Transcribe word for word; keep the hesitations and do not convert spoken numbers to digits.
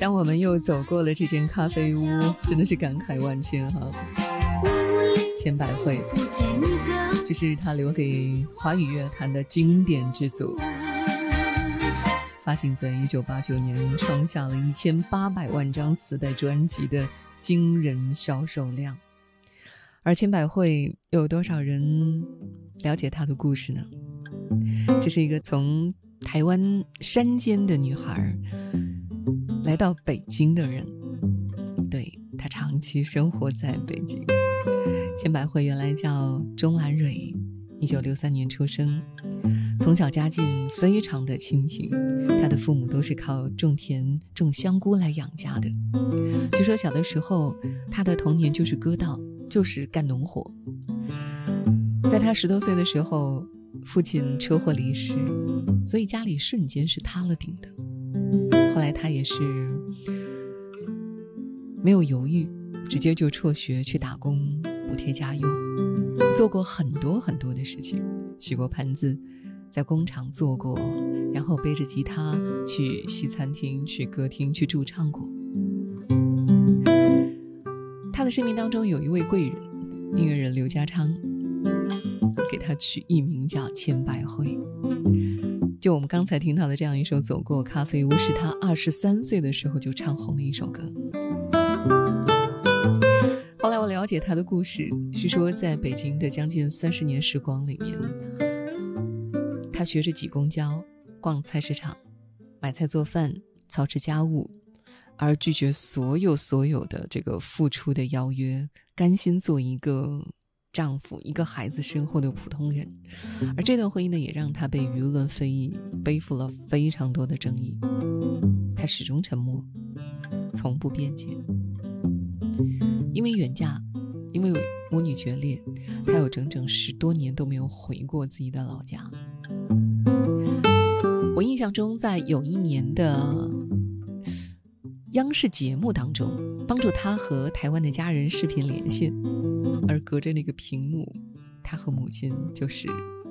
当我们又走过了这间咖啡屋，真的是感慨万千哈。千百惠，这是他留给华语乐坛的经典之作，发行在一九八九年，创下了一千八百万张磁带专辑的惊人销售量。而千百惠又有多少人了解她的故事呢？这是一个从台湾山间的女孩来到北京的人，对，她长期生活在北京。千百惠原来叫钟兰蕊，一九六三年出生，从小家境非常的清贫，她的父母都是靠种田种香菇来养家的。据说小的时候她的童年就是割稻，就是干农活。在她十多岁的时候，父亲车祸离世，所以家里瞬间是塌了顶的。后来她也是没有犹豫，直接就辍学去打工补贴家用，做过很多很多的事情，洗过盘子，在工厂做过，然后背着吉他去西餐厅去歌厅去驻唱过。他的生命当中有一位贵人，音乐人刘家昌，给他取艺名叫千百惠。就我们刚才听到的这样一首《走过咖啡屋》，是他二十三岁的时候就唱红的一首歌。后来我了解他的故事，是说在北京的将近三十年时光里面，他学着挤公交，逛菜市场，买菜做饭，操持家务，而拒绝所有所有的这个付出的邀约，甘心做一个丈夫一个孩子身后的普通人。而这段婚姻呢，也让他被舆论非议，背负了非常多的争议。他始终沉默，从不辩解。因为远嫁，因为母女决裂，他有整整十多年都没有回过自己的老家。我印象中，在有一年的央视节目当中，帮助他和台湾的家人视频连线，而隔着那个屏幕，他和母亲就是